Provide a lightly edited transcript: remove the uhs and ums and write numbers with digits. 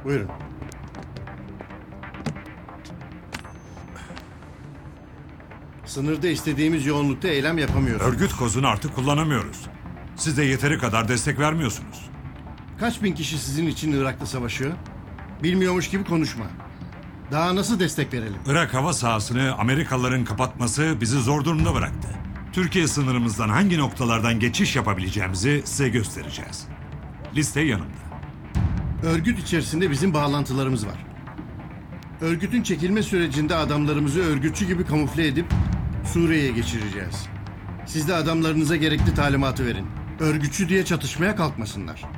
Buyurun. Sınırda istediğimiz yoğunlukta eylem yapamıyoruz. Örgüt kozunu artık kullanamıyoruz. Siz de yeteri kadar destek vermiyorsunuz. Kaç bin kişi sizin için Irak'ta savaşıyor? Bilmiyormuş gibi konuşma. Daha nasıl destek verelim? Irak hava sahasını Amerikalıların kapatması bizi zor durumda bıraktı. Türkiye sınırımızdan hangi noktalardan geçiş yapabileceğimizi size göstereceğiz. Liste yanımda. Örgüt içerisinde bizim bağlantılarımız var. Örgütün çekilme sürecinde adamlarımızı örgütçü gibi kamufle edip Suriye'ye geçireceğiz. Siz de adamlarınıza gerekli talimatı verin. Örgütçü diye çatışmaya kalkmasınlar.